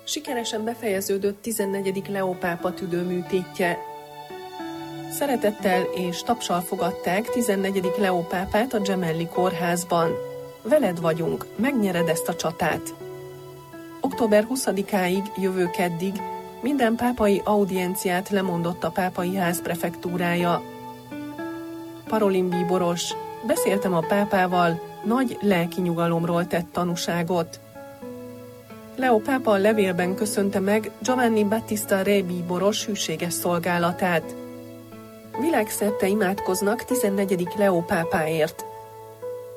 Sikeresen befejeződött 14. Leó pápa tüdőműtétje. Szeretettel és tapssal fogadták 14. Leó pápát a Gemelli kórházban. Veled vagyunk, megnyered ezt a csatát. Október 20-áig, jövő keddig minden pápai audienciát lemondott a pápai ház prefektúrája. Parolin bíboros: beszéltem a pápával, nagy lelki nyugalomról tett tanúságot. Leó pápa a levélben köszönte meg Giovanni Battista Re bíboros hűséges szolgálatát. Világszerte imádkoznak 14. Leó pápáért.